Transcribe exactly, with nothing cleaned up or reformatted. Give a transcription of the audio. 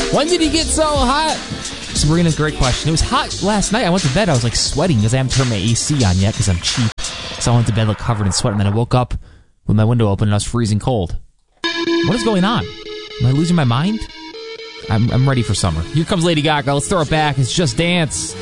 When did he get so hot? Sabrina, great question. It was hot last night. I went to bed. I was like sweating because I haven't turned my A C on yet because I'm cheap. So I went to bed like covered in sweat, and then I woke up with my window open and I was freezing cold. What is going on? Am I losing my mind? I'm, I'm ready for summer. Here comes Lady Gaga. Let's throw it back. It's Just Dance.